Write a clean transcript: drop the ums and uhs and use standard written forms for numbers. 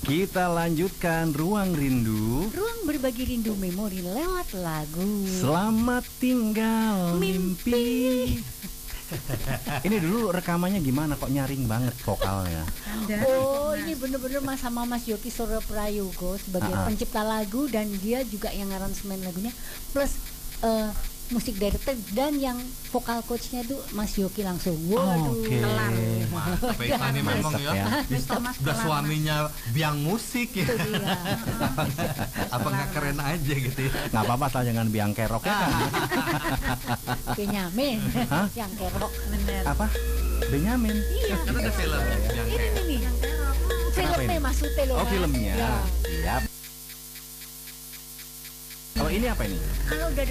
Kita lanjutkan Ruang Rindu. Ruang berbagi rindu memori lewat lagu. Selamat tinggal mimpi. Ini dulu rekamannya gimana kok nyaring banget vokalnya? Oh, ini bener-bener sama Mas Yoki Soro Prayogo sebagai pencipta lagu, dan dia juga yang aransemen lagunya, plus musik director, dan yang vokal coachnya itu Mas Yoki langsung. Waduh, kelar. Mantap ini memang ya. Udah suaminya biang musik ya. Apa nggak keren aja gitu ya? Nggak apa-apa, asal jangan biang kerok ya kan? Benyamin, yang kerok. Bener. Apa? Benyamin? Iya. Kan ada film yang kayak Ini nih, filmnya Mas Ute loh. Oh, Mas. filmnya. Ya. Siap. Kalau ini apa ini? Kalau udah